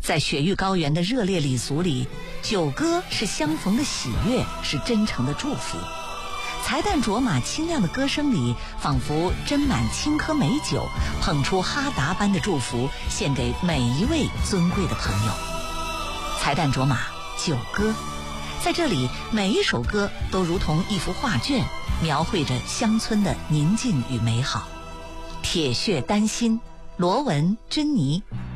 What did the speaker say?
在雪域高原的热烈礼俗里，酒歌是相逢的喜悦，是真诚的祝福。财旦卓玛清亮的歌声里，仿佛斟满青稞美酒，捧出哈达般的祝福，献给每一位尊贵的朋友。财旦卓玛酒歌，在这里每一首歌都如同一幅画卷，描绘着乡村的宁静与美好。铁血丹心，罗文、珍妮，